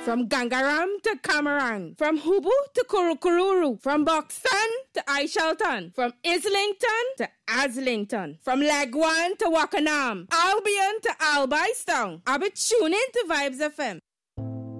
From Gangaram to Camarang, from Hubu to Kurukururu, from Buxton to Aishalton, from Islington to Aslington, from Legwan to Wakanam, Albion to Albaistown. I'll be tuning to Vibes FM.